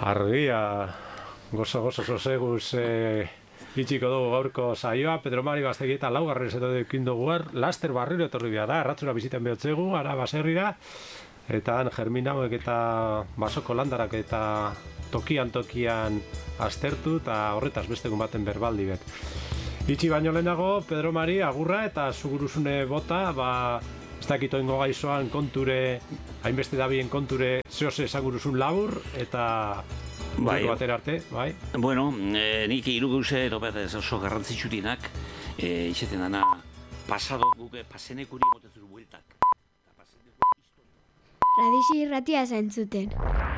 Argia, gozo soseguz itxiko dugu gaurko saioa, Pedro Mari Gaztegi eta laugarren zeto dukin dugu laster barriro etorri behar da, erratzura biziten behotzegu, ara baserrira, eta han germinauek eta basoko landarak eta tokian aztertu eta horretaz bestegun baten berbaldi bet. Itxi baino lehenago, Pedro Mari, agurra eta zuguruzune bota, ez dakito ingo gaizoan konture, hainbeste dabien konture, zehose esaguruzun labur, eta bai, batera arte, bai? Bueno, nik iruguze oso garrantzitsutinak, izeten dana, pasado guke, pasenekuri motetzuru bueltak. Radixi irratia zentzuten.